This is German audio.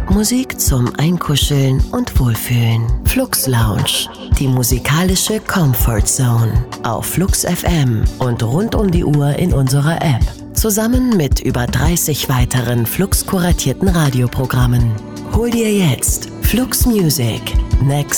Musik zum Einkuscheln und Wohlfühlen. Flux Lounge, die musikalische Comfort Zone. Auf Flux FM und rund um die Uhr in unserer App. Zusammen mit über 30 weiteren Flux kuratierten Radioprogrammen. Hol dir jetzt Flux Music. Next